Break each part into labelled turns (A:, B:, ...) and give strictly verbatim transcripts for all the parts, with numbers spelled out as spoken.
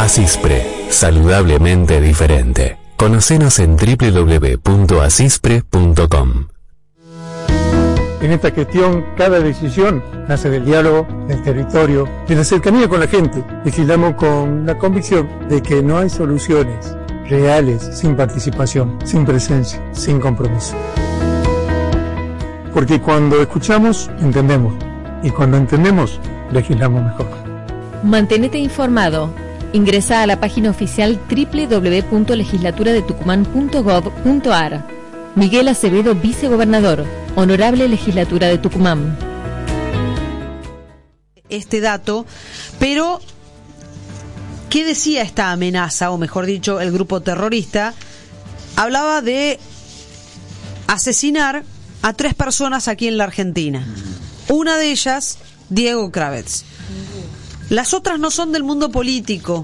A: Asispre, saludablemente diferente. Conocenos en doble u doble u doble u punto asispre punto com.
B: En esta gestión, cada decisión nace del diálogo, del territorio, de la cercanía con la gente. Legislamos con la convicción de que no hay soluciones reales sin participación, sin presencia, sin compromiso. Porque cuando escuchamos, entendemos. Y cuando entendemos, legislamos mejor.
C: Mantenete informado. Ingresa a la página oficial doble u doble u doble u punto legislatura de tucumán punto gov punto ar. Miguel Acevedo, vicegobernador. Honorable Legislatura de Tucumán.
D: Este dato, pero ¿qué decía esta amenaza, o mejor dicho, el grupo terrorista? Hablaba de asesinar a tres personas aquí en la Argentina. Una de ellas, Diego Kravetz. Las otras no son del mundo político.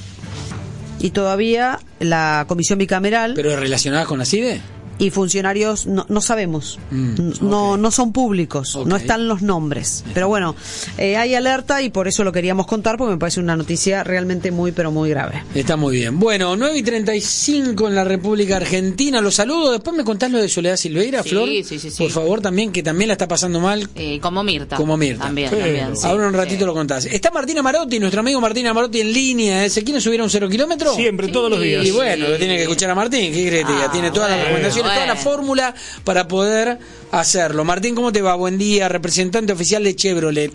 D: Y todavía la comisión bicameral...
E: ¿Pero relacionadas con la CIDE?
D: Y funcionarios no, no sabemos, mm, no okay. no son públicos, okay. no están los nombres. Pero bueno, eh, hay alerta y por eso lo queríamos contar, porque me parece una noticia realmente muy, pero muy grave.
E: Está muy bien. Bueno, nueve y treinta y cinco en la República Argentina. Los saludo. Después me contás lo de Soledad Silveira,
F: sí,
E: Flor.
F: Sí, sí, sí.
E: Por favor, también, que también la está pasando mal.
F: Eh, como Mirta.
E: Como Mirta.
F: También,
E: Pero,
F: también. Sí,
E: ahora un ratito
F: sí.
E: lo contás. Está Martina Marotti, nuestro amigo Martina Marotti en línea. ¿Se quiere subir a un cero kilómetro?
G: Siempre, sí. todos los días.
E: Y bueno, lo tiene que escuchar a Martín. ¿Qué crees? Ah, tiene todas bueno, las recomendaciones, bueno. toda la fórmula para poder hacerlo. Martín, ¿cómo te va? Buen día, representante oficial de Chevrolet.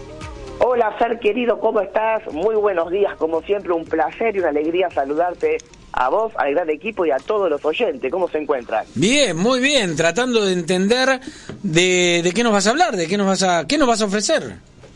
H: Hola, Fer querido, ¿cómo estás? Muy buenos días, como siempre, un placer y una alegría saludarte a vos, al gran equipo y a todos los oyentes. ¿Cómo se encuentran?
E: Bien, muy bien, tratando de entender de, de qué nos vas a hablar, de qué nos vas a, qué nos vas a ofrecer.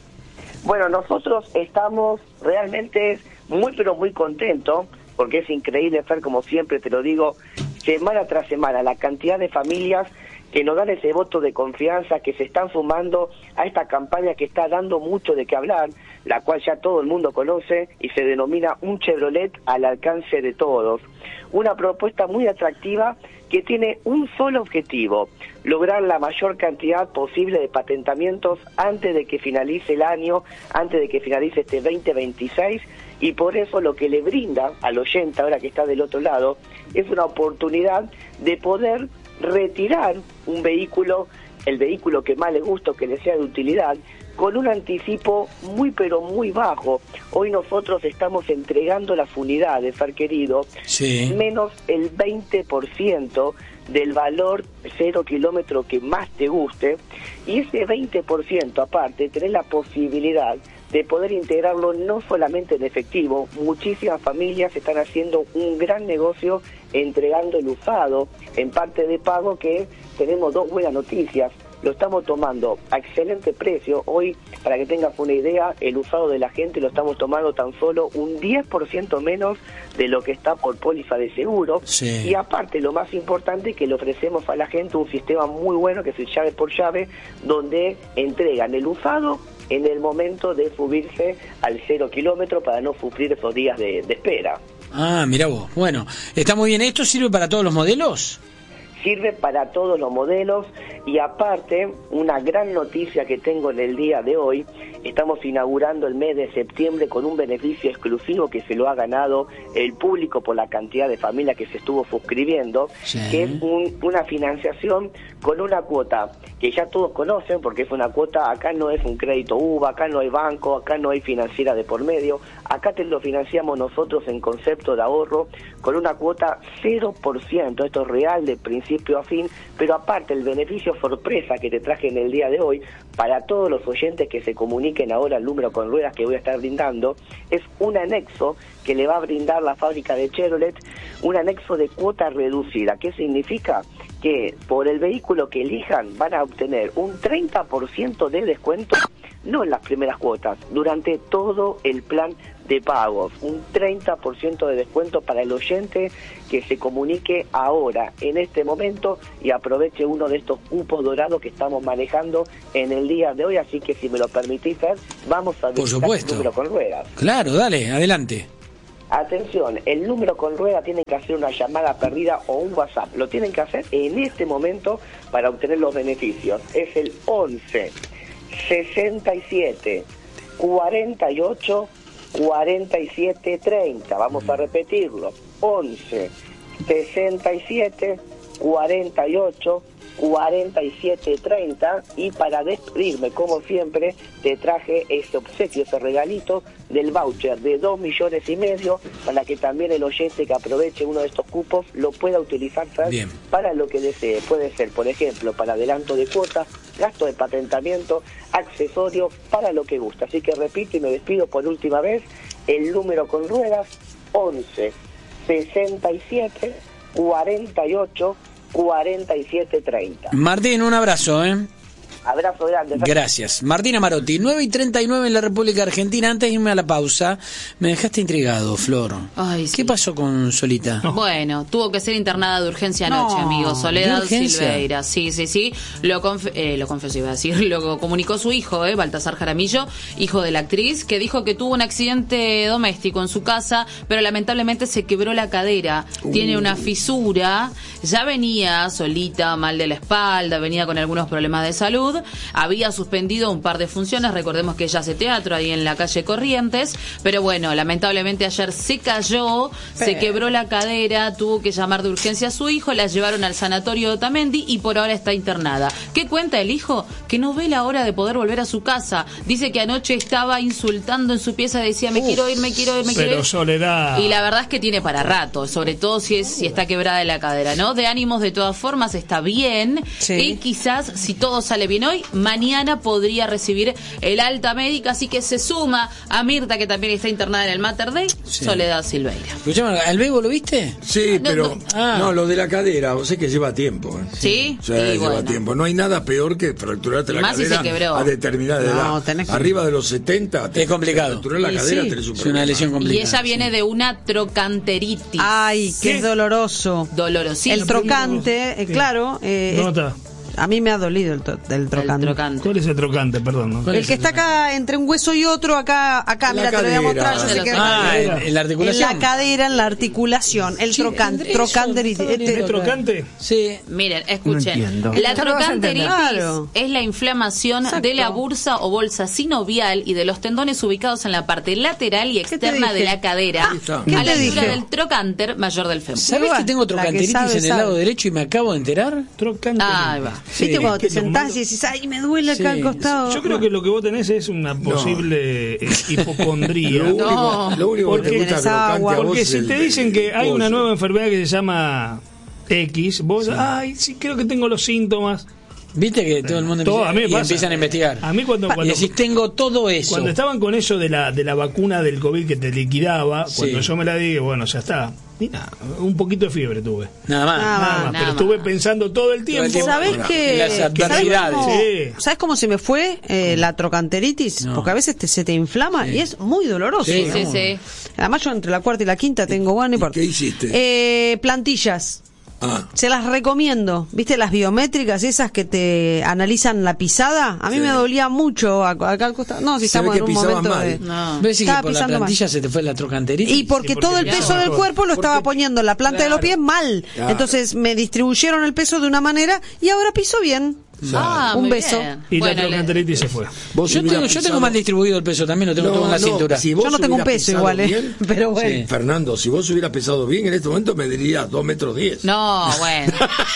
H: Bueno, nosotros estamos realmente muy pero muy contentos, porque es increíble, Fer, como siempre te lo digo, semana tras semana, la cantidad de familias que nos dan ese voto de confianza, que se están sumando a esta campaña que está dando mucho de qué hablar, la cual ya todo el mundo conoce y se denomina un Chevrolet al alcance de todos. Una propuesta muy atractiva que tiene un solo objetivo: lograr la mayor cantidad posible de patentamientos antes de que finalice el año, antes de que finalice este veinte veintiséis, y por eso lo que le brinda al oyente, ahora que está del otro lado, es una oportunidad de poder retirar un vehículo, el vehículo que más le gusta o que le sea de utilidad, con un anticipo muy pero muy bajo. Hoy nosotros estamos entregando las unidades, Fer querido,
E: sí.
H: menos el veinte por ciento del valor cero kilómetro que más te guste, y ese veinte por ciento aparte tenés la posibilidad de poder integrarlo no solamente en efectivo. Muchísimas familias están haciendo un gran negocio entregando el usado en parte de pago, que tenemos dos buenas noticias. Lo estamos tomando a excelente precio. Hoy, para que tengas una idea, el usado de la gente lo estamos tomando tan solo un diez por ciento menos de lo que está por póliza de seguro.
E: Sí.
H: Y aparte, lo más importante, que le ofrecemos a la gente un sistema muy bueno que es el llave por llave, donde entregan el usado en el momento de subirse al cero kilómetro para no sufrir esos días de, de espera.
E: Ah, mira vos. Bueno, está muy bien. ¿Esto sirve para todos los modelos?
H: Sirve para todos los modelos, y aparte, una gran noticia que tengo en el día de hoy: estamos inaugurando el mes de septiembre con un beneficio exclusivo que se lo ha ganado el público por la cantidad de familias que se estuvo suscribiendo,
E: sí.
H: que es un, una financiación con una cuota que ya todos conocen, porque es una cuota, acá no es un crédito U V A, acá no hay banco, acá no hay financiera de por medio, acá te lo financiamos nosotros en concepto de ahorro, con una cuota cero por ciento, esto es real de principio a fin, pero aparte el beneficio sorpresa que te traje en el día de hoy, para todos los oyentes que se comuniquen ahora al número con ruedas que voy a estar brindando, es un anexo que le va a brindar la fábrica de Chevrolet, un anexo de cuota reducida. ¿Qué significa? Que por el vehículo que elijan van a obtener un treinta por ciento de descuento, no en las primeras cuotas, durante todo el plan de pagos, un treinta por ciento de descuento para el oyente que se comunique ahora, en este momento, y aproveche uno de estos cupos dorados que estamos manejando en el día de hoy. Así que, si me lo permitís, vamos a
E: Por supuesto.
H: el número con ruedas.
E: Claro, dale, adelante.
H: Atención, el número con rueda tienen que hacer una llamada perdida o un WhatsApp. Lo tienen que hacer en este momento para obtener los beneficios. Es el once, sesenta y siete, cuarenta y ocho, cuarenta y siete treinta. Vamos a repetirlo. once, sesenta y siete, cuarenta y ocho, cuarenta y siete treinta. Y para despedirme, como siempre, te traje ese obsequio, ese regalito del voucher de dos millones y medio, para que también el oyente que aproveche uno de estos cupos lo pueda utilizar, ¿sabes?
E: Bien.
H: Para lo que desee. Puede ser, por ejemplo, para adelanto de cuotas, gasto de patentamiento, accesorios, para lo que gusta. Así que repito y me despido por última vez, el número con ruedas: once, sesenta y siete, cuarenta y ocho, cuarenta y siete treinta.
E: Martín, un abrazo, ¿eh?
H: Abrazo grande.
E: Gracias. Martina Marotti, nueve y treinta y nueve en la República Argentina. Antes de irme a la pausa, me dejaste intrigado, Flor.
F: Ay, sí.
E: ¿Qué pasó con Solita?
F: No. Bueno, tuvo que ser internada de urgencia anoche,
D: No.
F: amigo. Soledad
E: ¿De urgencia?
F: Silveira. Sí, sí, sí. Lo, conf eh, lo confesó, iba a decir. Lo comunicó su hijo, eh, Baltasar Jaramillo, hijo de la actriz, que dijo que tuvo un accidente doméstico en su casa, pero lamentablemente se quebró la cadera. Uh. Tiene una fisura. Ya venía Solita mal de la espalda, venía con algunos problemas de salud. Había suspendido un par de funciones, recordemos que ella hace teatro ahí en la calle Corrientes, pero bueno, lamentablemente ayer se cayó, pero... se quebró la cadera, tuvo que llamar de urgencia a su hijo, la llevaron al sanatorio de Otamendi y por ahora está internada. ¿Qué cuenta el hijo? Que no ve la hora de poder volver a su casa. Dice que anoche estaba insultando en su pieza, decía me Uf, quiero ir, me quiero ir, me quiero ir.
G: Pero Soledad.
F: Y la verdad es que tiene para rato, sobre todo si es si está quebrada de la cadera, ¿no? De ánimos de todas formas está bien, sí. Y quizás si todo sale bien hoy, mañana podría recibir el alta médica, así que se suma a Mirta, que también está internada en el Mater Dei, sí. Soledad Silveira.
E: Escuchame, ¿al Bebo lo viste?
I: Sí,
F: no,
I: pero
F: no.
I: Ah. no, lo de la cadera, o sea que lleva tiempo. ¿eh?
F: ¿Sí?
I: O sea,
F: y
I: lleva
F: bueno.
I: tiempo. No hay nada peor que fracturarte la
F: Más
I: cadera
F: si se quebró.
I: a determinada
D: No,
I: edad.
D: tenés que...
I: Arriba de los setenta,
E: es complicado.
I: Fracturar la
F: y
I: cadera,
F: sí.
I: tenés un
E: Es una lesión complicada.
F: Y ella viene sí. de una trocanteritis.
D: Ay, qué doloroso.
F: Dolorosísimo.
D: El trocante, eh, claro. Eh,
G: Nota.
D: A mí me ha dolido el, to el, trocante.
F: el trocante.
G: ¿Cuál es el trocante? Perdón. ¿no?
D: El que está acá entre un hueso y otro, acá, acá,
I: la
D: mira,
I: cadera.
D: te lo voy a mostrar. Yo sé que
E: ah, en, en la articulación.
D: En la cadera, en la articulación. El
E: sí,
D: trocante. Trocanteritis.
G: Este, ¿Es trocante?
E: Sí.
F: Miren, escuchen.
D: No
F: la trocanteritis
D: claro.
F: es la inflamación
D: Exacto.
F: de la bursa o bolsa sinovial y de los tendones ubicados en la parte lateral y externa de la cadera,
D: ¿Qué
F: a
D: te
F: la
D: dije?
F: altura del trocánter mayor del fémur.
E: ¿Sabés que tengo trocanteritis
D: sabe,
E: en el
D: sabe.
E: lado derecho y me acabo de enterar?
G: Trocante.
F: Ahí va.
E: Sí.
D: ¿Viste cuando te
G: Es que
D: sentás y decís, ay, me duele acá
E: Sí.
D: al costado?
G: Yo creo que lo que vos tenés es una posible eh, hipocondría.
I: Lo
F: No.
I: único, lo único
G: Porque
I: que te gusta
D: tenés agua.
I: crocante a vos
G: Porque
I: es
G: si
I: el-
G: te dicen que hay
I: el
G: una
I: pollo.
G: nueva enfermedad que se llama X, vos, ay, sí, creo que tengo los síntomas.
E: ¿Viste que todo el mundo
G: Todo,
E: empieza,
G: a mí me
E: y
G: pasa.
E: empiezan a investigar?
G: A mí cuando,
E: y
G: cuando,
E: decís, tengo todo eso.
G: cuando estaban con eso de la de la vacuna del COVID que te liquidaba,
E: Sí.
G: cuando yo me la di, bueno, ya está. Y nada, un poquito de fiebre tuve.
E: Nada más.
D: Nada
G: Nada más,
F: nada
G: pero
F: más.
G: estuve pensando todo el tiempo.
E: tiempo.
D: ¿Sabés
E: Bueno,
D: que
E: las
D: ¿sabés
E: adversidades.
D: cómo,
G: Sí.
D: ¿sabés cómo se me fue eh, la trocanteritis?
E: No.
D: Porque a veces te, se te inflama
E: Sí.
D: y es muy doloroso.
E: Sí,
D: ¿no?
F: Sí, sí.
D: Además yo entre la cuarta y la quinta tengo, bueno, no importa.
I: ¿Qué hiciste?
D: Eh, plantillas.
I: Ah,
D: Se las recomiendo. ¿Viste las biométricas esas que te analizan la pisada? A mí
I: Sí.
D: me dolía mucho acá acá al costado. No, si
I: Se ve
D: estamos
I: que
D: en un
I: pisabas
D: momento
I: mal.
D: de...
F: No.
E: ¿Ves que
D: Estaba
E: por la
D: pisando
E: plantilla
D: mal.
E: se te fue la trocanteritis?
D: Y porque
G: Sí, porque
D: todo el
G: ya
D: peso del
G: mejor.
D: cuerpo lo estaba
I: Porque-
D: poniendo en la planta de los pies mal.
I: Claro.
D: Entonces me distribuyeron el peso de una manera y ahora piso bien.
F: Ah,
D: Un
F: muy
D: beso.
F: bien.
G: Y
F: Bueno,
G: la
F: le-
G: trocanteritis se fue.
I: vos
E: Yo
I: hubieras
E: tengo, yo tengo
I: pisado-
E: mal distribuido el peso, también lo tengo
I: No,
E: todo en la
I: no,
E: cintura.
I: si vos
D: Yo no tengo un
I: hubieras
D: peso
I: pisado
D: igual, ¿eh?
I: bien,
D: Pero bueno.
I: sí, Fernando, si vos hubieras pesado bien en este momento me dirías dos metros diez.
F: No, bueno.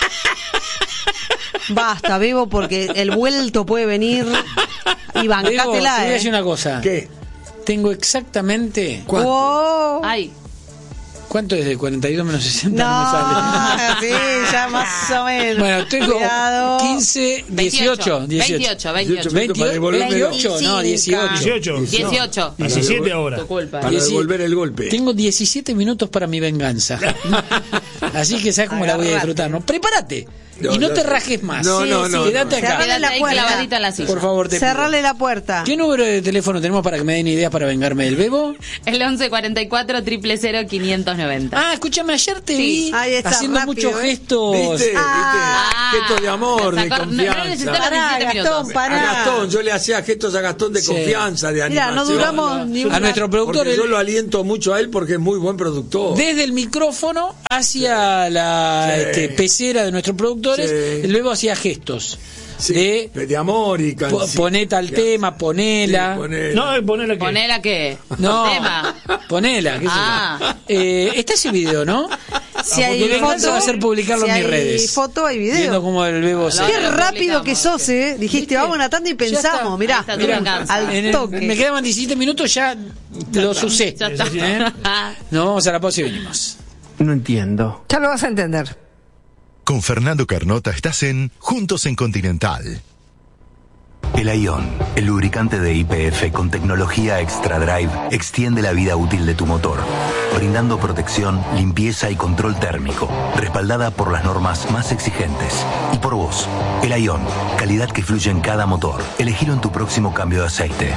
D: Basta, Bebo, porque el vuelto puede venir y
E: Diego, te voy
D: bancátela,
E: a
D: ¿eh?
E: decir una cosa.
I: ¿Qué?
E: Tengo exactamente...
I: ¿Cuánto?
D: Wow.
F: Ay,
E: ¿Cuánto es de cuarenta y dos menos sesenta? No, me
D: No,
E: sale.
D: sí, ya más o menos.
E: Bueno, tengo
D: Cuidado.
E: quince, dieciocho, dieciocho.
F: veintiocho, veintiocho.
I: minutos para devolverme lo-
E: veintiocho, no, dieciocho.
G: dieciocho.
F: dieciocho.
I: Para
G: diecisiete
I: devolver-
G: ahora.
F: Tu culpa.
I: Para
E: Dieci-
I: devolver el golpe.
E: Tengo diecisiete minutos para mi venganza. Así que sabes cómo la voy a disfrutar, ¿no? Prepárate.
I: No,
E: y no
I: no,
E: te
I: no.
E: rajes más.
I: No, no, no,
E: Quédate
I: no.
E: acá.
D: Cerrale
F: Quédate
D: la
F: ahí
D: puerta.
F: clavadita en la silla.
E: Por favor, te pido.
D: Cerrale la puerta.
E: ¿Qué número de teléfono tenemos para que me den ideas para vengarme del Bebo?
F: El once cuarenta y cuatro, cero cero cero, quinientos noventa.
E: Ah, escúchame, ayer te
F: Sí.
E: vi
D: Ahí está,
E: haciendo
D: rápido,
E: muchos
D: ¿eh?
E: gestos.
I: ¿Viste?
F: Ah.
I: ¿Viste? Gestos de amor,
F: La
I: de
F: sacó- no, no
I: confianza.
F: necesitaba
D: Pará,
F: diecisiete
D: Gastón,
F: minutos.
D: pará.
I: A Gastón, yo le hacía gestos a Gastón de
E: Sí.
I: confianza, de
D: Mira,
I: animación.
D: no duramos ni un
E: A nuestro productor,
I: Porque yo
E: el-
I: lo aliento mucho a él porque es muy buen productor.
E: desde el micrófono hacia la
I: Sí.
E: este, pecera de nuestros productores,
I: Sí.
E: el Bebo hacía gestos.
I: Sí,
E: de,
I: de amor y
E: po,
I: canción.
E: poné tal tema, ponela.
I: Sí, ponela.
G: No, ponela que.
F: ¿Ponela qué?
E: No,
F: Tema.
E: ponela. ¿Qué sé yo?
F: Ah.
E: Eh, está ese video, ¿no?
D: Si
E: Ah,
D: hay
E: porque venganza
D: foto,
E: va a ser publicarlo
D: si
E: en mis
D: hay
E: redes.
D: foto, hay video.
E: Viendo como el bebo se...
D: Qué
F: Lo
D: rápido que
F: publicamos.
D: sos, ¿eh? Dijiste,
E: ¿Viste?
D: vamos a una tanda y
E: Ya
D: pensamos,
E: está.
D: mirá,
F: Ahí está tu
D: mirá,
F: venganza.
D: al
E: En el-
D: toque.
E: me quedaban diecisiete minutos, ya los usé.
F: Ya está.
E: ¿Eh? No, vamos a la pausa y venimos.
J: No entiendo.
D: Ya lo vas a entender.
K: Con Fernando Carnota estás en Juntos en Continental.
L: El Ion, el lubricante de Y P F con tecnología Extra Drive, extiende la vida útil de tu motor, brindando protección, limpieza y control térmico, respaldada por las normas más exigentes. Y por vos, el Ion, calidad que fluye en cada motor. Elegilo en tu próximo cambio de aceite.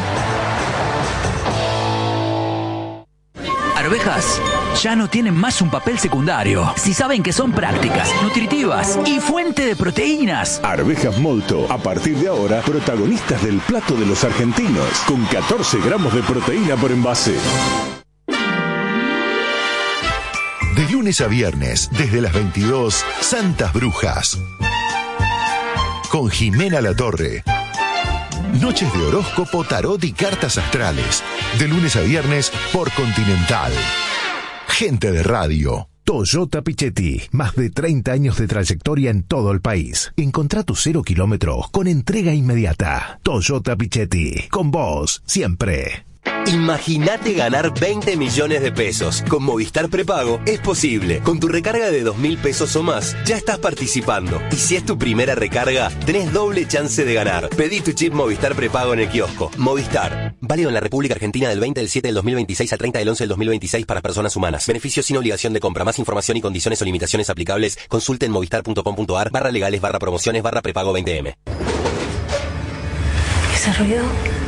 M: Arvejas ya no tienen más un papel secundario. Si saben que son prácticas, nutritivas y fuente de proteínas.
N: Arvejas Molto, a partir de ahora, protagonistas del plato de los argentinos, con catorce gramos de proteína por envase.
K: De lunes a viernes, desde las veintidós, Santas Brujas. Con Jimena Latorre. Noches de horóscopo, tarot y cartas astrales. De lunes a viernes por Continental. Gente de radio.
O: Toyota Pichetti, más de treinta años de trayectoria en todo el país. Encontrá tu cero kilómetros con entrega inmediata. Toyota Pichetti, con vos, siempre.
P: Imagínate ganar veinte millones de pesos. Con Movistar Prepago es posible. Con tu recarga de dos mil pesos o más, ya estás participando. Y si es tu primera recarga, tenés doble chance de ganar. Pedí tu chip Movistar Prepago en el kiosco. Movistar. Válido en la República Argentina del veinte del siete del dos mil veintiséis al treinta del once del dos mil veintiséis para personas humanas. Beneficio sin obligación de compra. Más información y condiciones o limitaciones aplicables. Consulte en movistar.com.ar barra legales barra promociones barra prepago veinte eme.
Q: ¿Ese ruido?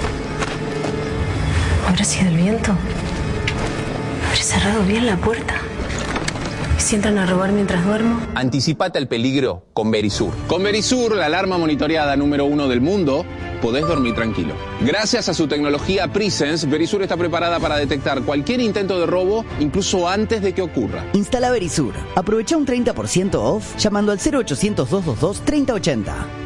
Q: ¿Habrá sido el viento? ¿Habré cerrado bien la puerta? ¿Y si entran a robar mientras duermo?
R: Anticipate al peligro con Verisur. Con Verisur, la alarma monitoreada número uno del mundo, podés dormir tranquilo. Gracias a su tecnología Presence, Verisur está preparada para detectar cualquier intento de robo, incluso antes de que ocurra.
S: Instala Verisur. Aprovecha un treinta por ciento off llamando al cero ochocientos, doscientos veintidós, treinta ochenta.